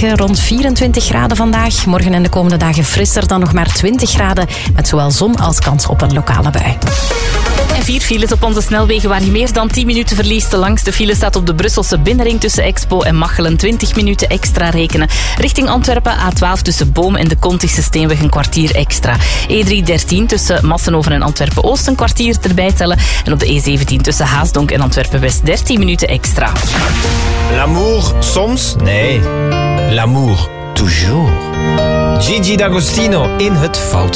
rond 24 graden vandaag. Morgen en de komende dagen frisser dan nog maar 20 graden. Met zowel zon als kans op een lokale bui. En 4 files op onze snelwegen waar je meer dan 10 minuten verliest. De langste file staat op de Brusselse binnenring tussen Expo en Machelen. 20 minuten extra rekenen. Richting Antwerpen A12 tussen Boom en de Kontigse Steenweg een kwartier extra. E313 tussen Massenhoven en Antwerpen-Oost een kwartier erbij tellen. En op de E17 tussen Haasdonk en Antwerpen-West 13 minuten extra. L'amour soms? Nee. L'amour toujours. Gigi D'Agostino in het fout.